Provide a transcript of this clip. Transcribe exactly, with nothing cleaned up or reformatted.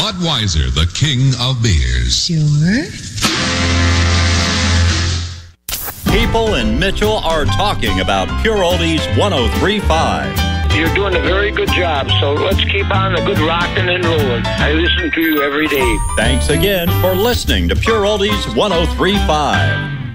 Budweiser, the king of beers. Sure. People in Mitchell are talking about Pure Oldies one oh three point five. You're doing a very good job, so let's keep on the good rocking and rolling. I listen to you every day. Thanks again for listening to Pure Oldies one oh three point five.